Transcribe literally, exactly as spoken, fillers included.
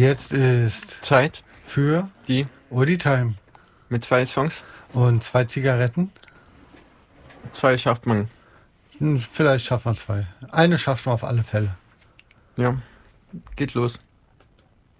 Jetzt ist Zeit für die Odi Time mit zwei Songs. und zwei Zigaretten. Zwei schafft man. Hm, Vielleicht schafft man zwei. Eine schafft man auf alle Fälle. Ja, geht los.